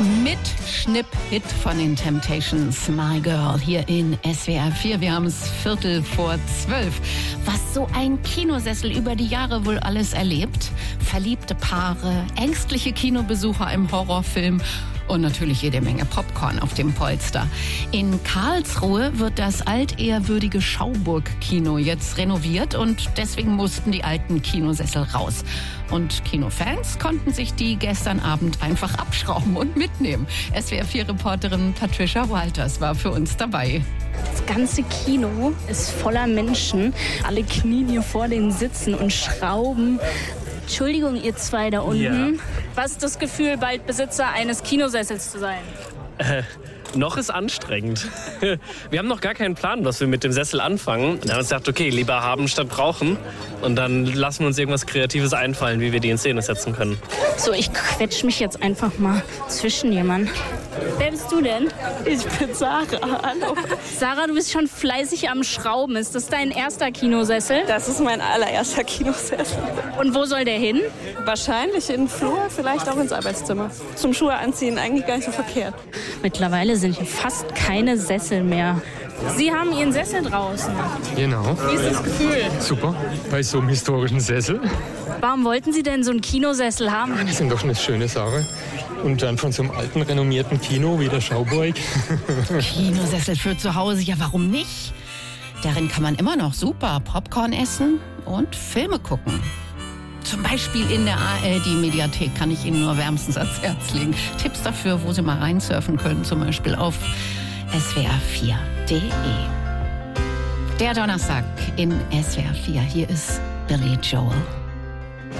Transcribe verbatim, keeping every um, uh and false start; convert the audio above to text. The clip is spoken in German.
Mit Schnipp-Hit von den Temptations, My Girl, hier in S W R vier. Wir haben es Viertel vor zwölf. Was so ein Kinosessel über die Jahre wohl alles erlebt. Verliebte Paare, ängstliche Kinobesucher im Horrorfilm und natürlich jede Menge Popcorn auf dem Polster. In Karlsruhe wird das altehrwürdige Schauburg-Kino jetzt renoviert und deswegen mussten die alten Kinosessel raus. Und Kinofans konnten sich die gestern Abend einfach abschrauben und mitnehmen. S W R vier Reporterin Patricia Walters war für uns dabei. Das ganze Kino ist voller Menschen. Alle knien hier vor den Sitzen und schrauben. Entschuldigung, ihr zwei da unten. Ja. Was ist das Gefühl, bald Besitzer eines Kinosessels zu sein? Äh, noch ist anstrengend. Wir haben noch gar keinen Plan, was wir mit dem Sessel anfangen. Wir haben uns gedacht, okay, lieber haben statt brauchen. Und dann lassen wir uns irgendwas Kreatives einfallen, wie wir die in Szene setzen können. So, ich quetsch mich jetzt einfach mal zwischen jemanden. Wer bist du denn? Ich bin Sarah, hallo. Sarah, du bist schon fleißig am Schrauben. Ist das dein erster Kinosessel? Das ist mein allererster Kinosessel. Und wo soll der hin? Wahrscheinlich in den Flur, vielleicht auch ins Arbeitszimmer. Zum Schuhe anziehen, eigentlich gar nicht so verkehrt. Mittlerweile sind hier fast keine Sessel mehr. Sie haben Ihren Sessel draußen. Genau. Wie ist das Gefühl? Super, bei so einem historischen Sessel. Warum wollten Sie denn so einen Kinosessel haben? Das ist doch eine schöne Sache. Und dann von so einem alten, renommierten Kino wie der Schauburg. Kinosessel für zu Hause, ja warum nicht? Darin kann man immer noch super Popcorn essen und Filme gucken. Zum Beispiel in der A R D-Mediathek kann ich Ihnen nur wärmstens ans Herz legen. Tipps dafür, wo Sie mal reinsurfen können, zum Beispiel auf S W R vier punkt de. Der Donnerstag in S W R vier. Hier ist Billy Joel.